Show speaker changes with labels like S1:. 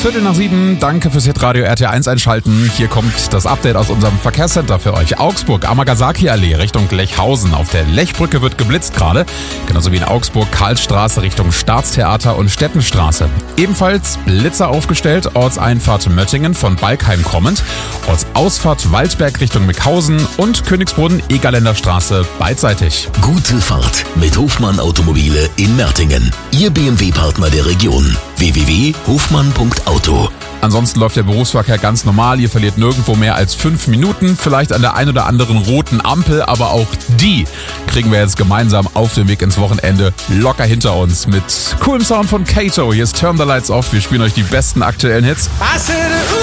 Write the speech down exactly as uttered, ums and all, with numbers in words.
S1: Viertel nach sieben, danke fürs Hitradio R T eins einschalten. Hier kommt das Update aus unserem Verkehrscenter für euch. Augsburg, Amagasaki-Allee Richtung Lechhausen. Auf der Lechbrücke wird geblitzt gerade. Genauso wie in Augsburg, Karlstraße Richtung Staatstheater und Stettenstraße. Ebenfalls Blitzer aufgestellt, Ortseinfahrt Möttingen von Balkheim kommend. Ortsausfahrt Waldberg Richtung Mickhausen und Königsbrunn, Egerländer Straße beidseitig.
S2: Gute Fahrt mit Hofmann Automobile in Mertingen. Ihr B M W-Partner der Region. w w w punkt hofmann punkt auto.
S1: Ansonsten läuft der Berufsverkehr ganz normal. Ihr verliert nirgendwo mehr als fünf Minuten. Vielleicht an der ein oder anderen roten Ampel, aber auch die kriegen wir jetzt gemeinsam auf dem Weg ins Wochenende locker hinter uns. Mit coolem Sound von Kato. Hier ist Turn the Lights Off. Wir spielen euch die besten aktuellen Hits.